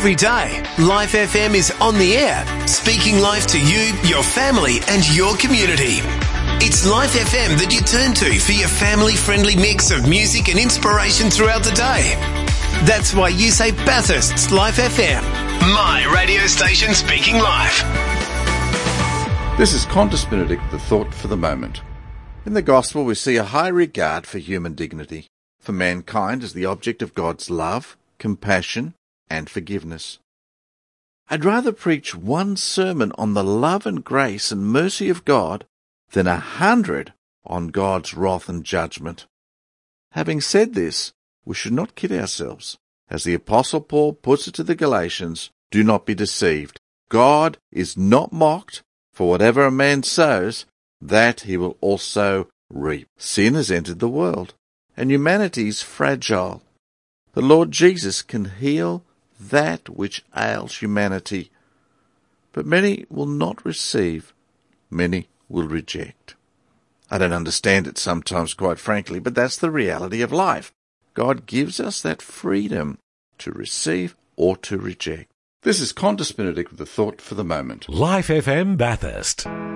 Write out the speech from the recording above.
Every day, Life FM is on the air, speaking life to you, your family and your community. It's Life FM that you turn to for your family-friendly mix of music and inspiration throughout the day. That's why you say Bathurst's Life FM, my radio station speaking life. This is Qantas Benedict, the thought for the moment. In the Gospel we see a high regard for human dignity, for mankind as the object of God's love, compassion and forgiveness. I'd rather preach one sermon on the love and grace and mercy of God than 100 on God's wrath and judgment. Having said this, we should not kid ourselves. As the Apostle Paul puts it to the Galatians, do not be deceived. God is not mocked, for whatever a man sows, that he will also reap. Sin has entered the world, and humanity is fragile. The Lord Jesus can heal that which ails humanity, but many will not receive, many will reject. I don't understand it sometimes, quite frankly, but that's the reality of life. God gives us that freedom to receive or to reject. This is Qantas Benedict with the thought for the moment. Life FM Bathurst.